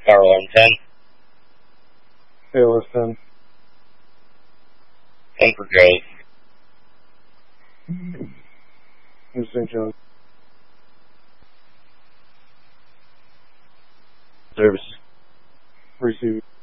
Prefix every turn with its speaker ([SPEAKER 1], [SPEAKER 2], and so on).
[SPEAKER 1] Tower 1110.
[SPEAKER 2] ALS 10.
[SPEAKER 1] 10 for go.
[SPEAKER 2] In St. John.
[SPEAKER 1] Service.
[SPEAKER 2] Receive.